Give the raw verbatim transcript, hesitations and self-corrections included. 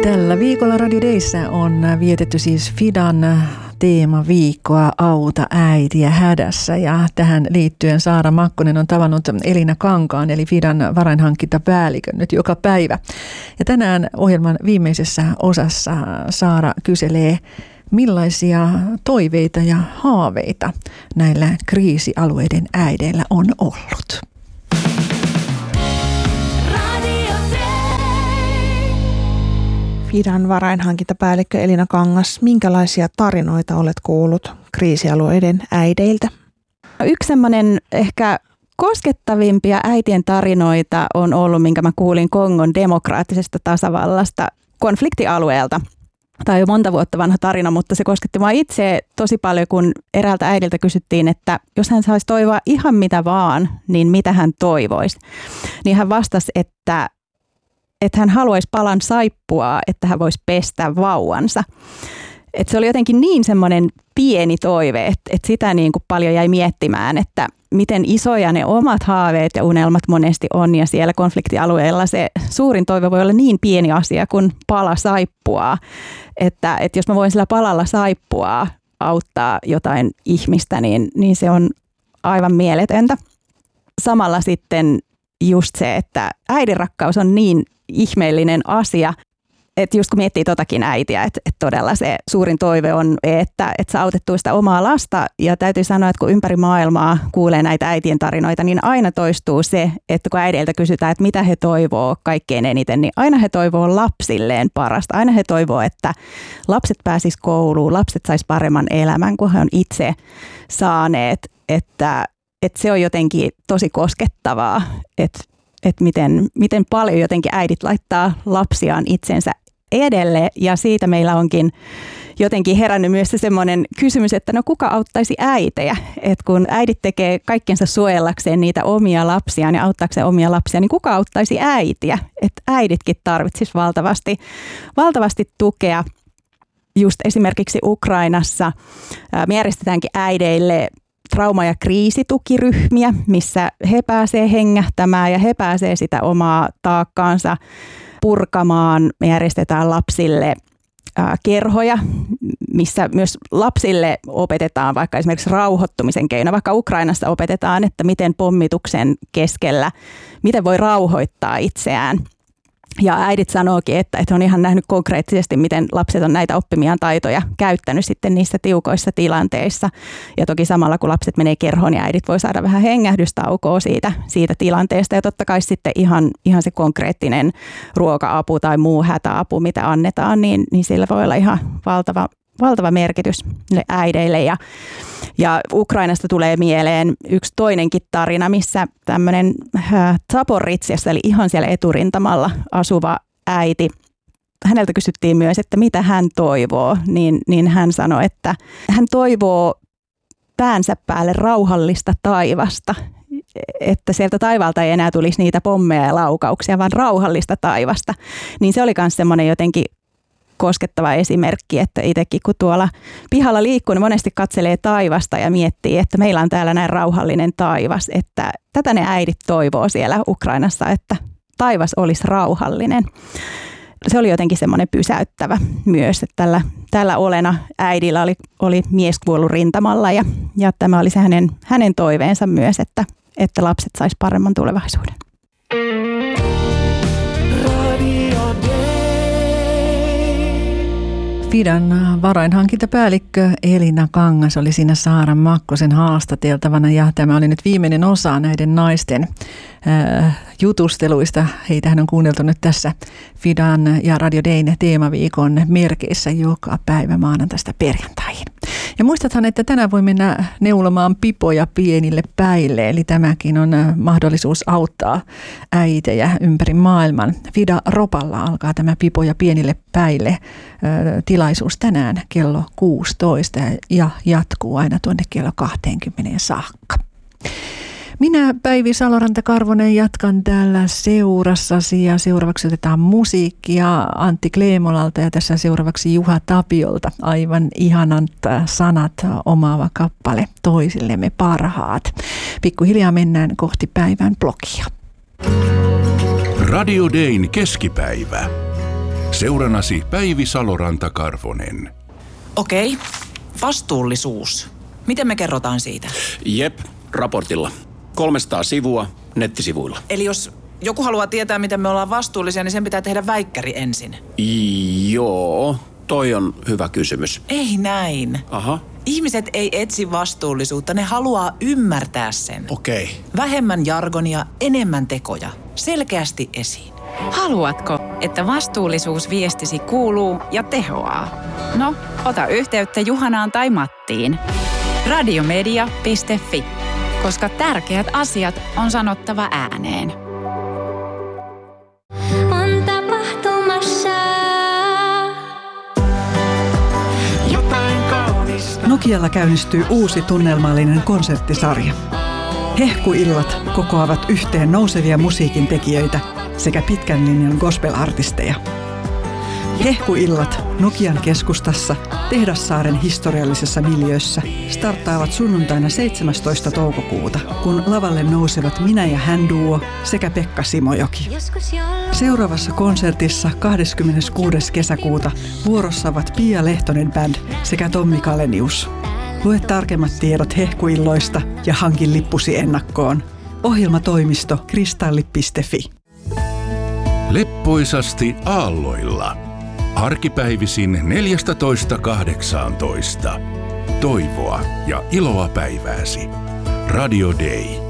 Tällä viikolla Radio Dayssä on vietetty siis Fidan teemaviikkoa Auta äitiä hädässä, ja tähän liittyen Saara Makkonen on tavannut Elina Kankaan eli Fidan varainhankintapäällikön nyt joka päivä. Ja tänään ohjelman viimeisessä osassa Saara kyselee, millaisia toiveita ja haaveita näillä kriisialueiden äideillä on ollut. Fidan varainhankintapäällikkö Elina Kangas, minkälaisia tarinoita olet kuullut kriisialueiden äideiltä? Yksi semmoinen ehkä koskettavimpia äitien tarinoita on ollut, minkä mä kuulin Kongon demokraattisesta tasavallasta konfliktialueelta. Tämä on jo monta vuotta vanha tarina, mutta se kosketti mua itse tosi paljon, kun eräältä äidiltä kysyttiin, että jos hän saisi toivoa ihan mitä vaan, niin mitä hän toivoisi. Niin hän vastasi, että että hän haluaisi palan saippua, että hän voisi pestä vauvansa. Et se oli jotenkin niin semmoinen pieni toive, että, että sitä niin kuin paljon jäi miettimään, että miten isoja ne omat haaveet ja unelmat monesti on. Ja siellä konfliktialueella se suurin toive voi olla niin pieni asia kuin pala saippua. Että, että jos mä voin sillä palalla saippua auttaa jotain ihmistä, niin, niin se on aivan mieletöntä. Samalla sitten just se, että äidinrakkaus on niin ihmeellinen asia, että just kun miettii totakin äitiä, että, että todella se suurin toive on, että, että saa autettua sitä omaa lasta. Ja täytyy sanoa, että kun ympäri maailmaa kuulee näitä äitien tarinoita, niin aina toistuu se, että kun äideiltä kysytään, että mitä he toivoo kaikkein eniten, niin aina he toivoo lapsilleen parasta. Aina he toivoo, että lapset pääsis kouluun, lapset sais paremman elämän kuin he on itse saaneet, että, että se on jotenkin tosi koskettavaa, että että miten, miten paljon jotenkin äidit laittaa lapsiaan itsensä edelle, ja siitä meillä onkin jotenkin herännyt myös se semmoinen kysymys, että no kuka auttaisi äitejä, että kun äidit tekee kaikkensa suojellakseen niitä omia lapsiaan ja auttaakseen omia lapsia, niin kuka auttaisi äitiä, että äiditkin tarvitsisi valtavasti, valtavasti tukea. Just esimerkiksi Ukrainassa me järjestetäänkin äideille trauma- ja kriisitukiryhmiä, missä he pääsee hengähtämään ja he pääsee sitä omaa taakkaansa purkamaan. Me järjestetään lapsille ää, kerhoja, missä myös lapsille opetetaan vaikka esimerkiksi rauhoittumisen keino. Vaikka Ukrainassa opetetaan, että miten pommituksen keskellä, miten voi rauhoittaa itseään. Ja äidit sanookin, että, että on ihan nähnyt konkreettisesti, miten lapset on näitä oppimiaan taitoja käyttänyt sitten niissä tiukoissa tilanteissa. Ja toki samalla, kun lapset menee kerhoon, niin äidit voi saada vähän hengähdystaukoa siitä, siitä tilanteesta. Ja totta kai sitten ihan, ihan se konkreettinen ruoka-apu tai muu hätäapu, mitä annetaan, niin, niin sillä voi olla ihan valtava, valtava merkitys äideille. Ja, ja Ukrainasta tulee mieleen yksi toinenkin tarina, missä tämmöinen Zaporizjassa, eli ihan siellä eturintamalla asuva äiti, häneltä kysyttiin myös, että mitä hän toivoo, niin, niin hän sanoi, että hän toivoo päänsä päälle rauhallista taivasta, että sieltä taivaalta ei enää tulisi niitä pommeja ja laukauksia, vaan rauhallista taivasta. Niin se oli myös semmoinen jotenkin koskettava esimerkki, että itsekin kun tuolla pihalla liikkuu, niin monesti katselee taivasta ja miettii, että meillä on täällä näin rauhallinen taivas, että tätä ne äidit toivoo siellä Ukrainassa, että taivas olisi rauhallinen. Se oli jotenkin semmoinen pysäyttävä myös, että tällä, tällä Olena äidillä oli, oli mies kuollut rintamalla ja, ja tämä oli se hänen, hänen toiveensa myös, että, että lapset sais paremman tulevaisuuden. Fidan varainhankintapäällikkö Elina Kangas oli siinä Saara Makkosen haastateltavana, ja tämä oli nyt viimeinen osa näiden naisten äh, jutusteluista. Heitähän on kuunneltu nyt tässä Fidan ja Radio Dayn teemaviikon merkeissä joka päivä maanantaista perjantaihin. Ja muistathan, että tänään voi mennä neulomaan pipoja pienille päille, eli tämäkin on mahdollisuus auttaa äitejä ympäri maailman. Fida Ropalla alkaa tämä pipoja pienille päille tilaisuus tänään kello kuusitoista ja jatkuu aina tuonne kello kaksikymmentä saakka. Minä, Päivi Saloranta-Karvonen, jatkan täällä seurassasi ja seuraavaksi otetaan musiikkia Antti Kleemolalta ja tässä seuraavaksi Juha Tapiolta. Aivan ihanat sanat omaava kappale, toisillemme parhaat. Pikkuhiljaa mennään kohti päivän blogia. Radio Dayn keskipäivä. Seuranasi Päivi Saloranta-Karvonen. Okei, vastuullisuus. Miten me kerrotaan siitä? Jep, raportilla. kolmesataa sivua nettisivuilla. Eli jos joku haluaa tietää, miten me ollaan vastuullisia, niin sen pitää tehdä väikkäri ensin. Joo, toi on hyvä kysymys. Ei näin. Aha. Ihmiset ei etsi vastuullisuutta, ne haluaa ymmärtää sen. Okei. Vähemmän jargonia, enemmän tekoja. Selkeästi esiin. Haluatko, että vastuullisuusviestisi kuuluu ja tehoaa? No, ota yhteyttä Juhanaan tai Mattiin. radiomedia piste fi, koska tärkeät asiat on sanottava ääneen. On tapahtumassa jotain kaunista. Nokialla käynnistyy uusi tunnelmallinen konserttisarja. Hehkuillat kokoavat yhteen nousevia musiikin tekijöitä sekä pitkän linjan gospel-artisteja. Hehkuillat Nokian keskustassa Tehdassaaren historiallisessa miljöössä starttaavat sunnuntaina seitsemästoista toukokuuta, kun lavalle nousevat Minä ja hän duo sekä Pekka Simojoki. Seuraavassa konsertissa kahdeskymmeneskuudes kesäkuuta vuorossa ovat Pia Lehtonen Band sekä Tommi Kalenius. Lue tarkemmat tiedot hehkuilloista ja hankin lippusi ennakkoon. Ohjelmatoimisto kristalli piste fi. Leppoisasti aalloilla. Arkipäivisin neljästätoista kahdeksaantoista. Toivoa ja iloa päivääsi. Radio Day.